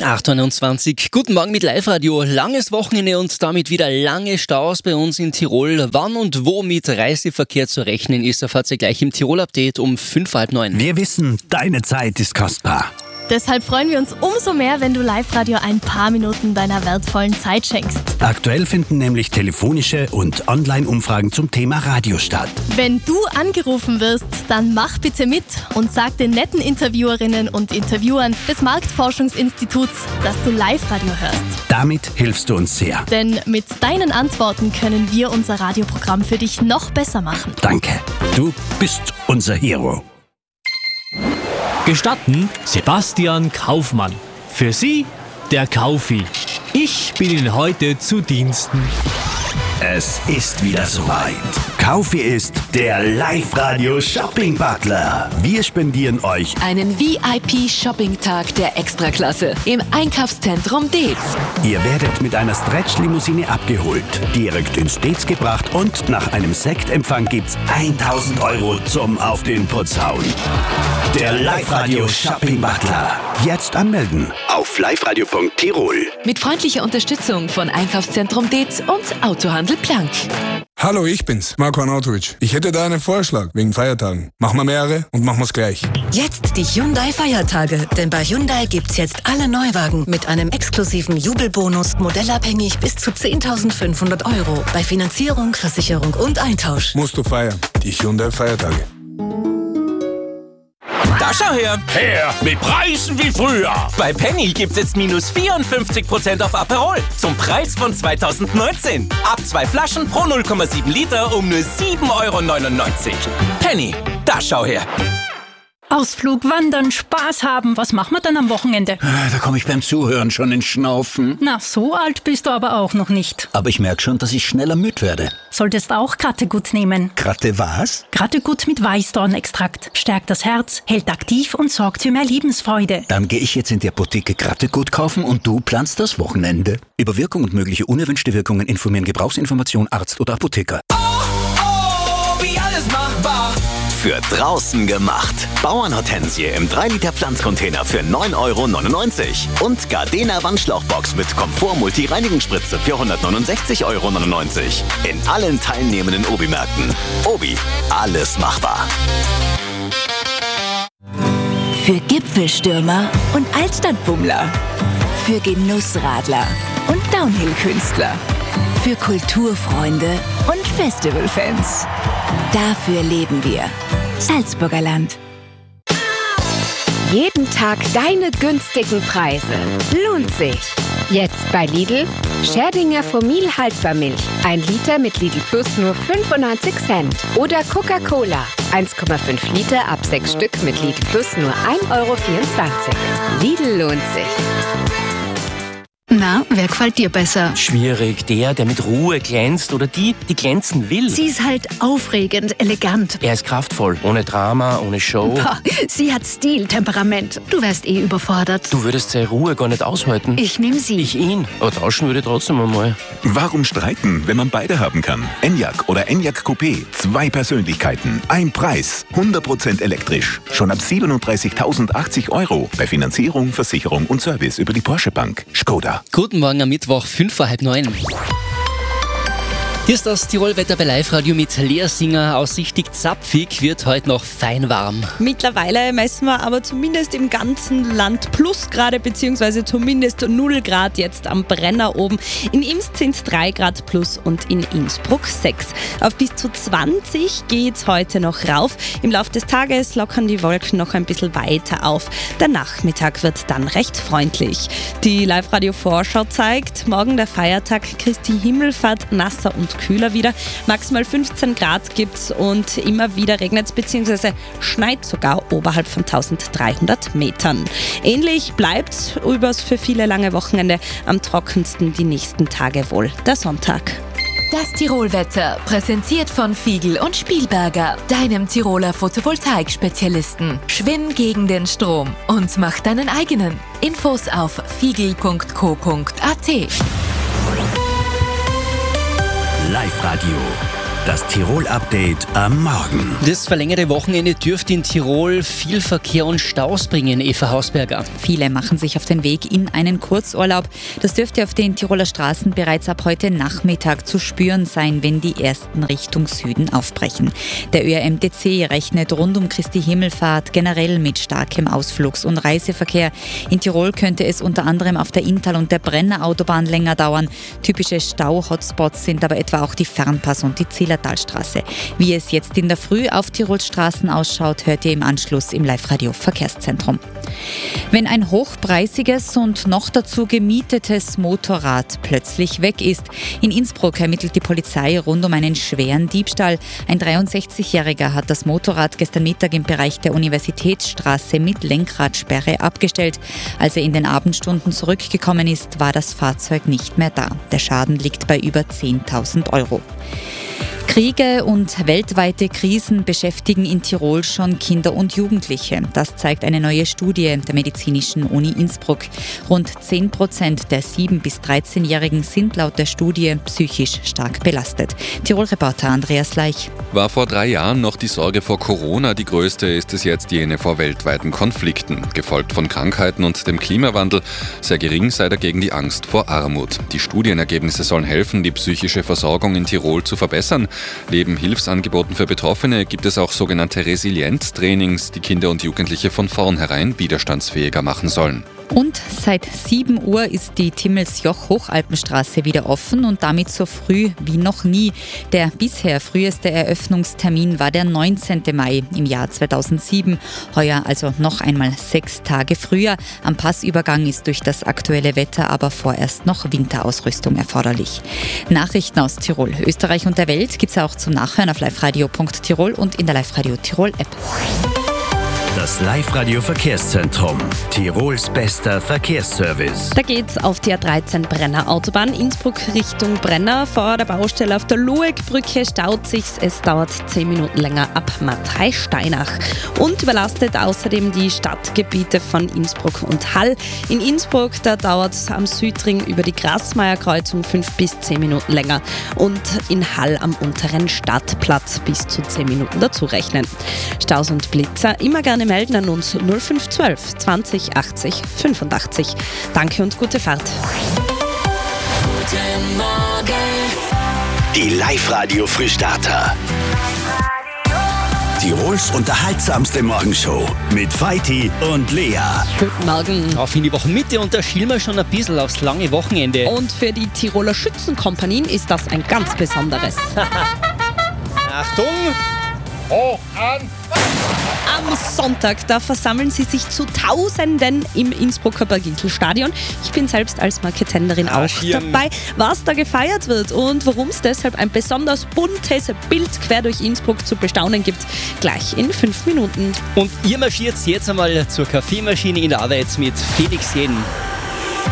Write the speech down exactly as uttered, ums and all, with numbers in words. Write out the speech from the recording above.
acht Uhr neunundzwanzig. Guten Morgen mit Live-Radio. Langes Wochenende und damit wieder lange Staus bei uns in Tirol. Wann und wo mit Reiseverkehr zu rechnen ist, erfahrt ihr gleich im Tirol-Update um fünf, halb neun. Wir wissen, deine Zeit ist kostbar. Deshalb freuen wir uns umso mehr, wenn du Live-Radio ein paar Minuten deiner wertvollen Zeit schenkst. Aktuell finden nämlich telefonische und Online-Umfragen zum Thema Radio statt. Wenn du angerufen wirst, dann mach bitte mit und sag den netten Interviewerinnen und Interviewern des Marktforschungsinstituts, dass du Live-Radio hörst. Damit hilfst du uns sehr. Denn mit deinen Antworten können wir unser Radioprogramm für dich noch besser machen. Danke. Du bist unser Hero. Gestatten Sebastian Kaufmann. Für Sie der Kaufi. Ich bin Ihnen heute zu Diensten. Es ist wieder soweit. Kaufi ist der Live-Radio-Shopping-Butler. Wir spendieren euch einen V I P-Shopping-Tag der Extraklasse im Einkaufszentrum Deetz. Ihr werdet mit einer Stretch-Limousine abgeholt, direkt ins Deetz gebracht und nach einem Sektempfang gibt's tausend Euro zum Auf den Putz hauen. Der Live-Radio-Shopping-Butler. Jetzt anmelden auf liveradio punkt tirol. Mit freundlicher Unterstützung von Einkaufszentrum Deetz und Autohandel Plank. Hallo, ich bin's, Marko Arnautovic. Ich hätte da einen Vorschlag wegen Feiertagen. Machen wir mehrere und machen wir's gleich. Jetzt die Hyundai-Feiertage. Denn bei Hyundai gibt's jetzt alle Neuwagen mit einem exklusiven Jubelbonus, modellabhängig bis zu zehntausendfünfhundert Euro. Bei Finanzierung, Versicherung und Eintausch. Musst du feiern. Die Hyundai-Feiertage. Da schau her! Her! Mit Preisen wie früher! Bei Penny gibt's jetzt minus vierundfünfzig Prozent auf Aperol zum Preis von zweitausendneunzehn. Ab zwei Flaschen pro null Komma sieben Liter um nur sieben Euro neunundneunzig. Penny, da schau her! Ausflug, Wandern, Spaß haben. Was machen wir dann am Wochenende? Da komme ich beim Zuhören schon ins Schnaufen. Na, so alt bist du aber auch noch nicht. Aber ich merke schon, dass ich schneller müde werde. Solltest auch Krattegut nehmen. Kratte was? Krattegut mit Weißdornextrakt. Stärkt das Herz, hält aktiv und sorgt für mehr Lebensfreude. Dann gehe ich jetzt in die Apotheke Krattegut kaufen und du planst das Wochenende. Über Wirkung und mögliche unerwünschte Wirkungen informieren Gebrauchsinformation Arzt oder Apotheker. Oh, oh, wie alles machbar! Für draußen gemacht. Bauernhortensie im drei Liter Pflanzcontainer für neun Euro neunundneunzig. Und Gardena Wandschlauchbox mit Komfort-Multi-Reinigungsspritze für hundertneunundsechzig Euro neunundneunzig. In allen teilnehmenden Obi-Märkten. Obi, alles machbar. Für Gipfelstürmer und Altstadtbummler. Für Genussradler und Downhill-Künstler. Für Kulturfreunde und Festivalfans. Dafür leben wir. Salzburger Land. Jeden Tag deine günstigen Preise. Lohnt sich. Jetzt bei Lidl. Scherdinger Fomil Haltbarmilch. Ein Liter mit Lidl Plus nur fünfundneunzig Cent. Oder Coca-Cola. eins Komma fünf Liter ab sechs Stück mit Lidl Plus nur ein Euro vierundzwanzig. Lidl lohnt sich. Na, wer gefällt dir besser? Schwierig. Der, der mit Ruhe glänzt oder die, die glänzen will. Sie ist halt aufregend, elegant. Er ist kraftvoll, ohne Drama, ohne Show. Boah, sie hat Stil, Temperament. Du wärst eh überfordert. Du würdest seine Ruhe gar nicht aushalten. Ich nehm sie. Ich ihn. Aber tauschen würde trotzdem einmal. Warum streiten, wenn man beide haben kann? Enyaq oder Enyaq Coupé. Zwei Persönlichkeiten, ein Preis. hundert Prozent elektrisch. Schon ab siebenunddreißigtausendachtzig Euro. Bei Finanzierung, Versicherung und Service über die Porsche Bank. Skoda. Guten Morgen am Mittwoch, fünf vor halb neun. Hier ist das Tirolwetter bei Live-Radio mit Lea Singer. Aussichtig zapfig, wird heute noch fein warm. Mittlerweile messen wir aber zumindest im ganzen Land Plusgrade, beziehungsweise zumindest null Grad jetzt am Brenner oben. In Imst sind es drei Grad plus und in Innsbruck sechs. Auf bis zu zwanzig geht es heute noch rauf. Im Laufe des Tages lockern die Wolken noch ein bisschen weiter auf. Der Nachmittag wird dann recht freundlich. Die Live-Radio-Vorschau zeigt, morgen der Feiertag Christi Himmelfahrt, nasser und kühler wieder. Maximal fünfzehn Grad gibt's und immer wieder regnet es bzw. schneit sogar oberhalb von dreizehnhundert Metern. Ähnlich bleibt's übers für viele lange Wochenende. Am trockensten die nächsten Tage wohl der Sonntag. Das Tirolwetter, präsentiert von Fiegel und Spielberger, deinem Tiroler Photovoltaik-Spezialisten. Schwimm gegen den Strom und mach deinen eigenen. Infos auf fiegel punkt co punkt at. Live-Radio. Das Tirol-Update am Morgen. Das verlängerte Wochenende dürfte in Tirol viel Verkehr und Staus bringen, Eva Hausberger. Viele machen sich auf den Weg in einen Kurzurlaub. Das dürfte auf den Tiroler Straßen bereits ab heute Nachmittag zu spüren sein, wenn die ersten Richtung Süden aufbrechen. Der Ö R M T C rechnet rund um Christi Himmelfahrt generell mit starkem Ausflugs- und Reiseverkehr. In Tirol könnte es unter anderem auf der Inntal- und der Brenner Autobahn länger dauern. Typische Stau-Hotspots sind aber etwa auch die Fernpass- und die Zillertalstraße. Wie es jetzt in der Früh auf Tirols Straßen ausschaut, hört ihr im Anschluss im Live-Radio Verkehrszentrum. Wenn ein hochpreisiges und noch dazu gemietetes Motorrad plötzlich weg ist. In Innsbruck ermittelt die Polizei rund um einen schweren Diebstahl. Ein dreiundsechzigjähriger hat das Motorrad gestern Mittag im Bereich der Universitätsstraße mit Lenkradsperre abgestellt. Als er in den Abendstunden zurückgekommen ist, war das Fahrzeug nicht mehr da. Der Schaden liegt bei über zehntausend Euro. Kriege und weltweite Krisen beschäftigen in Tirol schon Kinder und Jugendliche. Das zeigt eine neue Studie der Medizinischen Uni Innsbruck. Rund zehn Prozent der sieben- bis dreizehnjährigen sind laut der Studie psychisch stark belastet. Tirol-Reporter Andreas Leich. War vor drei Jahren noch die Sorge vor Corona die größte, ist es jetzt jene vor weltweiten Konflikten. Gefolgt von Krankheiten und dem Klimawandel. Sehr gering sei dagegen die Angst vor Armut. Die Studienergebnisse sollen helfen, die psychische Versorgung in Tirol zu verbessern. Neben Hilfsangeboten für Betroffene gibt es auch sogenannte Resilienztrainings, die Kinder und Jugendliche von vornherein widerstandsfähiger machen sollen. Und seit sieben Uhr ist die Timmelsjoch-Hochalpenstraße wieder offen und damit so früh wie noch nie. Der bisher früheste Eröffnungstermin war der neunzehnten Mai im Jahr zweitausendsieben. Heuer also noch einmal sechs Tage früher. Am Passübergang ist durch das aktuelle Wetter aber vorerst noch Winterausrüstung erforderlich. Nachrichten aus Tirol, Österreich und der Welt gibt es auch zum Nachhören auf liveradio punkt tirol und in der Live-Radio Tirol-App. Das Live-Radio Verkehrszentrum. Tirols bester Verkehrsservice. Da geht's auf die A dreizehn Brenner Autobahn Innsbruck Richtung Brenner. Vor der Baustelle auf der Luegbrücke staut sich's. Es dauert zehn Minuten länger ab Matthei-Steinach. Und überlastet außerdem die Stadtgebiete von Innsbruck und Hall. In Innsbruck, da dauert's am Südring über die Grasmeierkreuzung fünf bis zehn Minuten länger. Und in Hall am unteren Stadtplatz bis zu zehn Minuten dazu rechnen. Staus und Blitzer immer gerne melden an uns null fünf eins zwei zwanzig achtzig fünfundachtzig. Danke und gute Fahrt. Guten Morgen. Die Live-Radio Frühstarter. Tirols unterhaltsamste Morgenshow mit Feiti und Lea. Guten Morgen. Auf in die Wochenmitte und da schielen wir schon ein bisschen aufs lange Wochenende. Und für die Tiroler Schützenkompanien ist das ein ganz besonderes. Achtung! Hoch an! Am Sonntag, da versammeln sie sich zu Tausenden im Innsbrucker Bergisl-Stadion. Ich bin selbst als Marketenderin auch dabei, was da gefeiert wird und warum es deshalb ein besonders buntes Bild quer durch Innsbruck zu bestaunen gibt. Gleich in fünf Minuten. Und ihr marschiert jetzt einmal zur Kaffeemaschine in der Arbeit mit Felix Jeden.